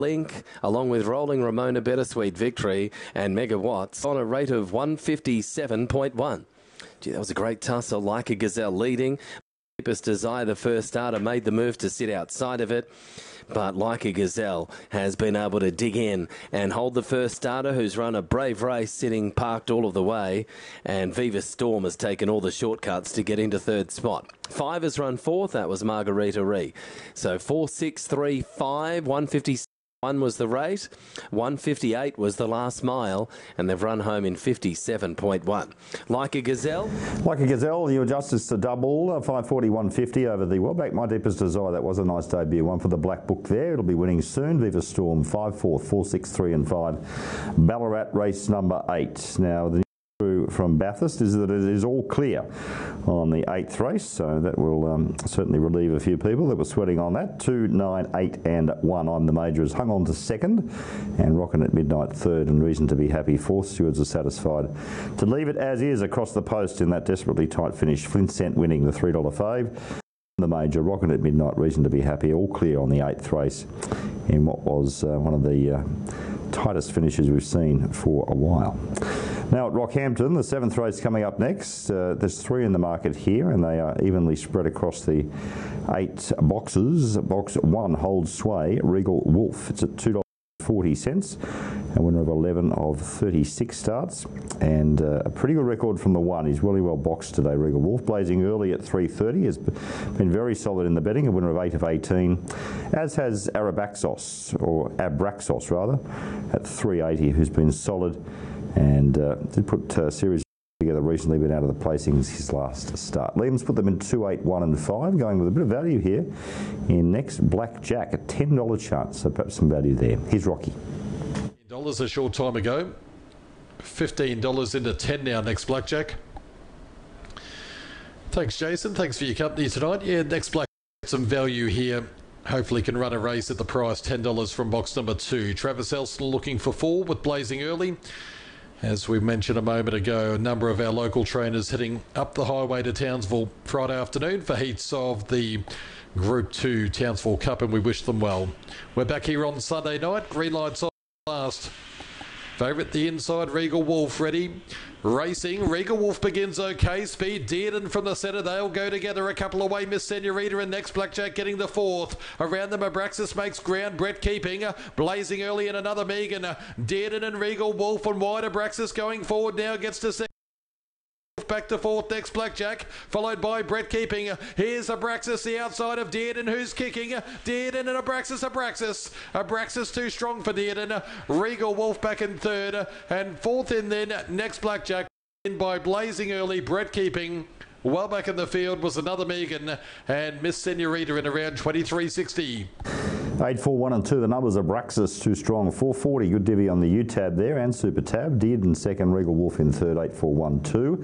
Link, along with Rolling Ramona Bittersweet Victory and Megawatts on a rate of 157.1. Gee, that was a great tussle. Like a Gazelle leading. Deepest Desire, the first starter, made the move to sit outside of it. But Like a Gazelle has been able to dig in and hold the first starter, who's run a brave race, sitting parked all of the way. And Viva Storm has taken all the shortcuts to get into third spot. 5 has run fourth. That was Margarita Ree. So 4, 6, 3, 5, 157. 1 was the rate, 158 was the last mile, and they've run home in 57.1. Like a Gazelle? Like a Gazelle, you adjust this to double, 540, 150 over the Wellback My Deepest Desire. That was a nice debut one for the Black Book there. It'll be winning soon. Viva Storm, 5, 4, 4, 6, 3 and 5. Ballarat race number 8. Now, the from Bathurst is that it is all clear on the 8th race, so that will certainly relieve a few people that were sweating on that. 2, 9, 8 and 1. I'm the Major has hung on to second, and Rockin' at Midnight third, and Reason to be Happy fourth. Stewards are satisfied to leave it as is across the post in that desperately tight finish. Flint Cent winning the $3 fave. The Major, Rockin' at Midnight, Reason to be Happy, all clear on the 8th race in what was one of the tightest finishes we've seen for a while. Now at Rockhampton, the 7th race coming up next. There's 3 in the market here, and they are evenly spread across the 8 boxes. Box 1 holds sway, Regal Wolf. It's at $2.40, a winner of 11 of 36 starts, and a pretty good record from the 1. He's really well boxed today, Regal Wolf. Blazing Early at $3.30 has been very solid in the betting, a winner of 8 of 18, as has Abraxos rather, at $3.80, who's been solid and did put a series together recently, been out of the placings his last start. Liam's put them in 2, 8, 1 and 5, going with a bit of value here in next Blackjack, a $10 chance, so perhaps some value there. Here's Rocky. $10 a short time ago, $15 into 10 now, next Blackjack. Thanks, Jason. Thanks for your company tonight. Yeah, next Blackjack, some value here. Hopefully can run a race at the price, $10 from box number 2. Travis Elston looking for 4 with Blazing Early. As we mentioned a moment ago, a number of our local trainers heading up the highway to Townsville Friday afternoon for heats of the Group 2 Townsville Cup, and we wish them well. We're back here on Sunday night. Green lights on last. Favourite the inside, Regal Wolf ready. Racing, Regal Wolf begins okay. Speed, Dearden from the centre. They'll go together a couple away. Miss Senorita and next Blackjack getting the 4th. Around them, Abraxas makes ground. Brett keeping. Blazing Early and another Megan. Dearden and Regal Wolf and wide. Abraxas going forward now gets to second. Back to 4th, next Blackjack, followed by Brett keeping. Here's Abraxas, the outside of Dearden, who's kicking. Dearden and Abraxas. Abraxas too strong for Dearden. Regal Wolf back in 3rd, and 4th in then, next Blackjack, in by Blazing Early, Brett keeping. Well back in the field was another Megan, and Miss Senorita in around 23.60. 8, 4, 1 and 2. The numbers are Braxis too strong. 440, good divvy on the U tab there and Super tab. Dearden second, Regal Wolf in 3rd, 8, 4, 1, 2.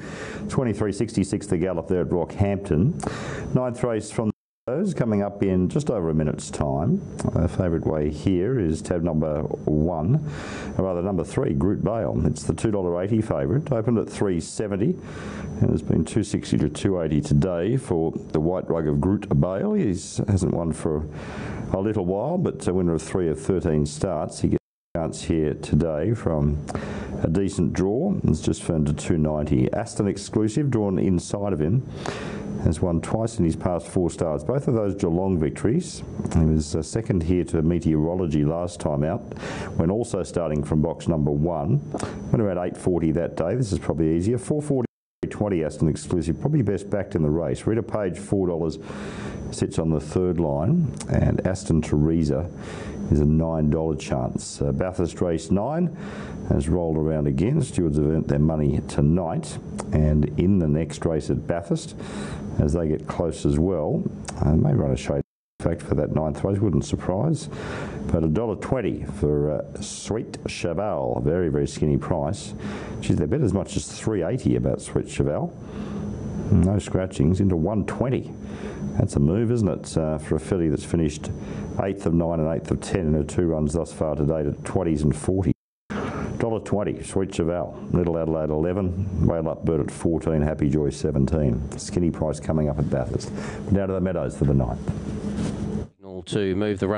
23.66 the gallop there at Rockhampton. 9th race from those coming up in just over a minute's time. Favourite way here is tab number 1, or rather number 3, Groot Bale. It's the $2.80 favourite. Opened at $3.70 and has been $2.60 to $2.80 today for the white rug of Groot Bale. He hasn't won for a little while, but a winner of 3 of 13 starts. He gets a chance here today from a decent draw. It's just firmed to $2.90. Aston Exclusive, drawn inside of him, has won twice in his past 4 starts. Both of those Geelong victories. He was second here to Meteorology last time out, when also starting from box number 1. Went around 8.40 that day. This is probably easier. 4.40, 3.20 Aston Exclusive, probably best backed in the race. Rita Page, $4, sits on the 3rd line, and Aston Teresa is a $9 chance. Bathurst race 9 has rolled around again. Stewards have earned their money tonight, and in the next race at Bathurst, as they get close as well, may run a shade in fact for that 9th race, wouldn't surprise, but $1.20 for Sweet Cheval, very, very skinny price. Geez, they bet as much as $3.80 about Sweet Cheval. No scratchings, into $1.20. That's a move, isn't it, for a filly that's finished 8th of 9 and 8th of 10 in her 2 runs thus far today to 20s and 40s. $1.20, Sweet Cheval. Little Adelaide 11, Whale Up Bird at 14, Happy Joy 17. Skinny price coming up at Bathurst. Down to the Meadows for the 9th. To move the